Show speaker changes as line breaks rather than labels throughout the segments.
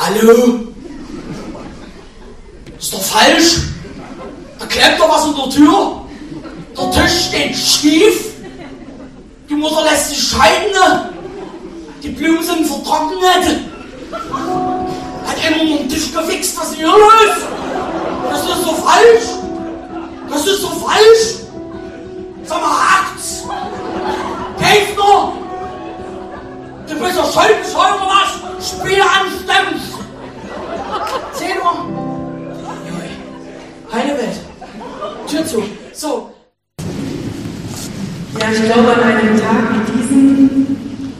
Hallo? Ist doch falsch. Da klebt doch was in der Tür. Der Tisch steht schief. Die Mutter lässt sich scheiden. Die Blumen sind vertrocknet. Hat einer nur den Tisch gefixt, was ist hier los? Das ist so falsch. Das ist so falsch. Sag mal, hakt's. Käfner. Du bist doch scheu oder was? Spiele anstemmend. Sehen wir. Heile Welt. Tür zu. So.
Ja, ich glaube, an einem Tag wie diesen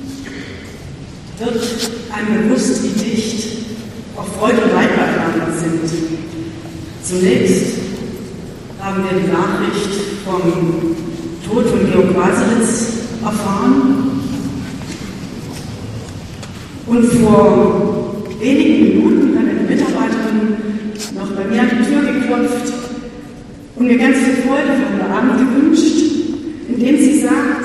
wird einem bewusst, wie dicht auch Freude und Leid beieinander sind. Zunächst haben wir die Nachricht vom Tod von Georg Waseritz erfahren. Und vor wenigen Minuten hat eine Mitarbeiterin noch bei mir an die Tür geklopft und mir ganz viel Freude für den Abend gewünscht, indem sie sagt,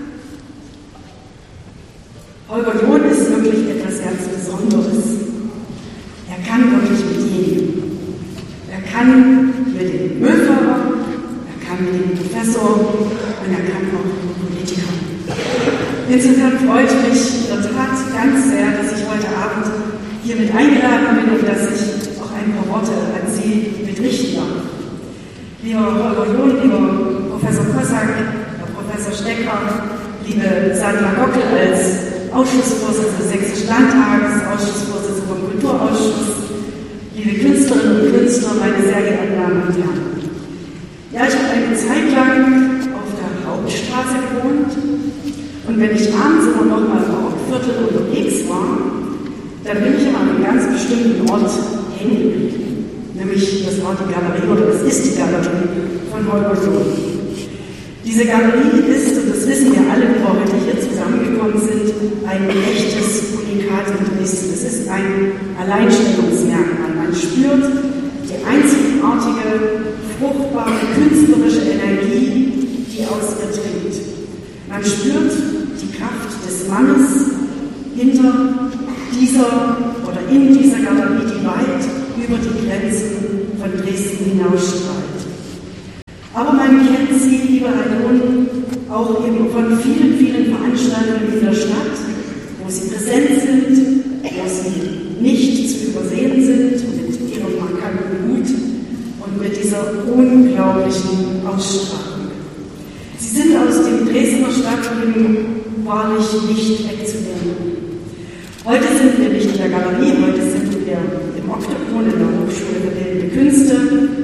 Holger John ist wirklich etwas ganz Besonderes. Er kann wirklich mit jedem. Er kann mit dem Müllfahrer, er kann mit dem Professor und er kann auch mit dem Politiker. Insofern freut mich in der Tat ganz sehr, dass ich heute Abend hier mit eingeladen bin und dass ich auch ein paar Worte an Sie richten darf. Lieber Holger John, lieber Professor Kossak, Herr Professor Stecker, liebe Sandra Gockel als Ausschussvorsitzende des Sächsischen Landtages, Ausschussvorsitzende vom Kulturausschuss, liebe Künstlerinnen und Künstler, meine sehr geehrten Damen und Herren. Ja, ich habe eine Zeit lang auf der Hauptstraße gewohnt und wenn ich abends immer noch mal im Hauptviertel unterwegs war, dann bin ich immer an einem ganz bestimmten Ort hängen geblieben. Nämlich, das war die Galerie, oder das ist die Galerie von Holger John. Diese Galerie ist, und das wissen wir alle, die wir heute hier zusammengekommen sind, ein echtes Unikat in Dresden. Es ist ein Alleinstellungsmerkmal. Man spürt die einzigartige, fruchtbare, künstlerische Energie, die aus ihr dringt. Man spürt die Kraft des Mannes hinter dieser oder in dieser Galerie, die weit über die Grenzen von Dresden hinausstrahlt. Aber man kennt sie, lieber Herr John, auch eben von vielen, vielen Veranstaltungen in der Stadt, wo sie präsent sind, wo sie nicht zu übersehen sind, mit ihrem markanten Mut und mit dieser unglaublichen Ausstrahlung. Sie sind aus dem Dresdner Stadtleben wahrlich nicht wegzunehmen. Heute sind wir nicht in der Galerie, heute sind wir im Oktogon in der Hochschule für Bildende Künste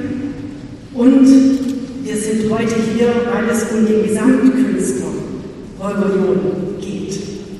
und wir sind heute hier, weil es um den Gesamtkünstler Holger John geht.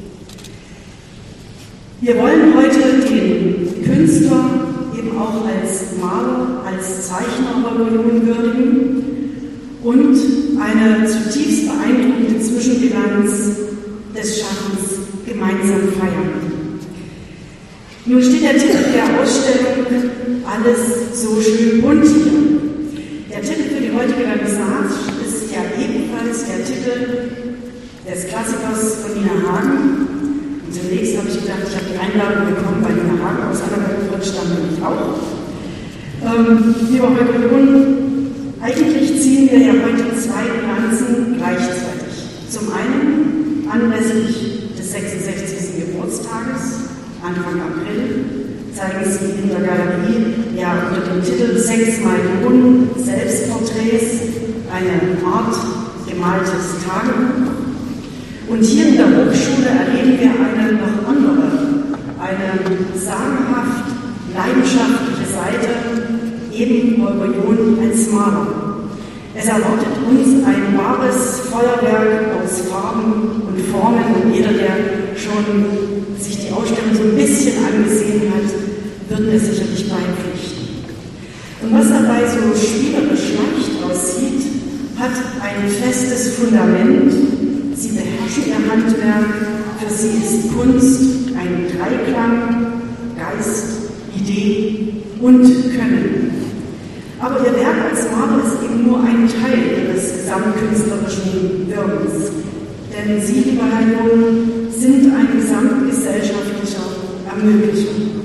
Wir wollen heute den Künstler eben auch als Maler, als Zeichner Holger John würdigen und eine zutiefst beeindruckende Zwischenbilanz des Schaffens gemeinsam feiern. Nun steht der Titel der Ausstellung Alles so schön bunt hier. Der Titel für die heutige Vernissage ist ja ebenfalls der Titel des Klassikers von Nina Hagen. Und zunächst habe ich gedacht, ich habe die Einladung bekommen, weil Nina Hagen aus Annaberg stammt nämlich auch. Lieber Holger John, eigentlich ziehen wir ja heute zwei Bilanzen gleichzeitig. Zum einen anlässlich des 66. Geburtstages, Anfang April, zeigen Sie in der Galerie ja unter dem Titel 6x John Selbstporträts eine Art gemaltes Tagebuch. Und hier in der Hochschule erleben wir eine noch andere, eine sagenhaft leidenschaftliche Seite, eben Holger John als Maler. Es erwartet uns ein wahres Feuerwerk aus Farben und Formen und jeder, der schon sich die Ausstellung so ein bisschen angesehen hat, wird mir sicherlich beipflichten. Und was dabei so spielerisch leicht aussieht, hat ein festes Fundament. Sie beherrschen ihr Handwerk, für sie ist Kunst ein Dreiklang, Geist, Idee und Können. Aber ihr Werk als Maler ist eben nur ein Teil ihres gesamtkünstlerischen Wirkens. Denn Sie, lieber Herr John, sind ein gesamtgesellschaftlicher Ermöglicher.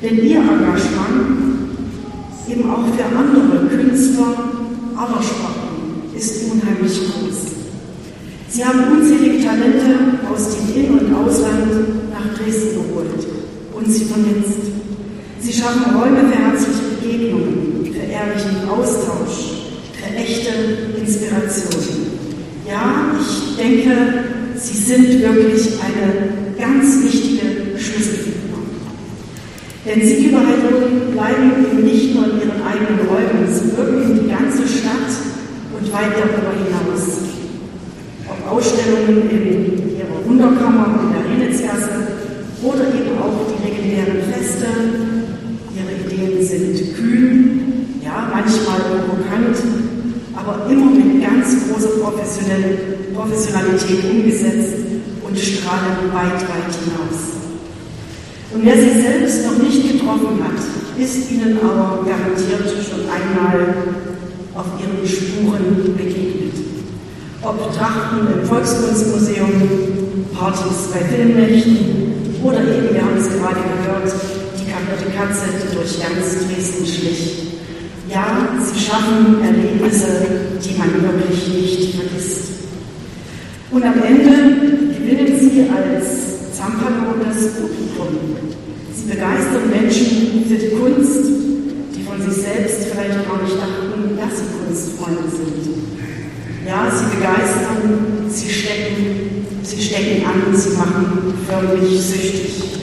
Denn ihr Engagement eben auch für andere Künstler aller Sparten ist unheimlich groß. Sie haben unzählige Talente aus dem In- und Ausland nach Dresden geholt und sie vernetzt. Sie schaffen Räume für herzliche Begegnungen, für ehrlichen Austausch, für echte Inspiration. Ja, ich denke, sie sind wirklich eine ganz wichtige Schlüsselfigur. Denn sie überall bleiben eben nicht nur in ihren eigenen Räumen, sie wirken in die ganze Stadt und weit darüber hinaus. Ob Ausstellungen in ihrer Wunderkammer in der Renitzgasse oder eben auch die regionären Feste. Ihre Ideen sind kühl, ja, manchmal provokant, aber immer mit ganz großer Professionalität umgesetzt und strahlen weit, weit hinaus. Und wer sie selbst noch nicht getroffen hat, ist ihnen aber garantiert schon einmal auf ihren Spuren begegnet. Ob Trachten im Volkskunstmuseum, Partys bei Filmnächten oder eben, wir haben es gerade gehört, die kaputte Katze, die durch ganz Dresden schlich. Ja, sie schaffen Erlebnisse, die man wirklich nicht vergisst. Und am Ende gewinnen sie als Zampano das Publikum. Sie begeistern Menschen für die Kunst, die von sich selbst vielleicht gar nicht dachten, dass sie Kunstfreunde sind. Ja, sie begeistern, sie stecken an, sie machen förmlich süchtig.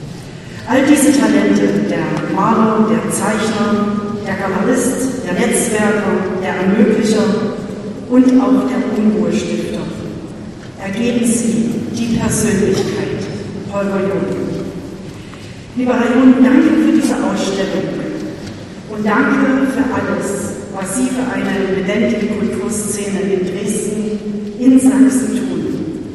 All diese Talente, der Maler, der Zeichner, der Kamerist, der Netzwerker, der Ermöglicher und auch der Unruhestifter, ergeben sie die Persönlichkeit Holger Jung. Lieber Herr Jung, danke für diese Ausstellung und danke für alles, was Sie für eine lebendige Kulturszene in Dresden, in Sachsen tun.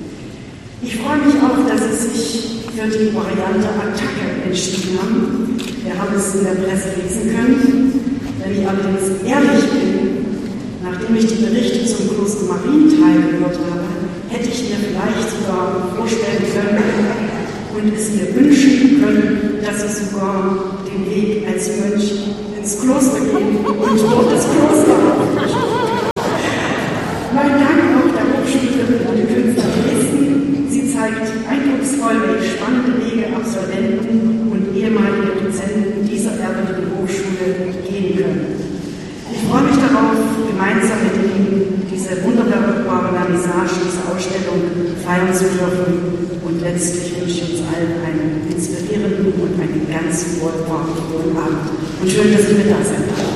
Ich freue mich auch, dass Sie sich für die Variante Attacke entschieden haben. Wir haben es in der Presse lesen können. Wenn ich allerdings ehrlich bin, nachdem ich die Berichte zum Kloster Marienthal gehört habe, hätte ich mir vielleicht sogar vorstellen können und es mir wünschen können, dass Sie sogar den Weg als Mönch ins Kloster gehen und dort das Kloster aufrichten. Mein Dank auch der Hochschule für Bildende Künste Dresden. Sie zeigt eindrucksvoll, wie spannende Wege Absolventen und ehemalige Dozenten dieser ehrwürdigen Hochschule gehen können. Ich freue mich darauf, gemeinsam mit Ihnen diese wunderbare Vernissage, diese Ausstellung feiern zu dürfen. Und letztlich wünsche ich uns allen einen inspirierenden und einen ganz wohlfahrenden Abend. Und schön, dass Sie mit da sind.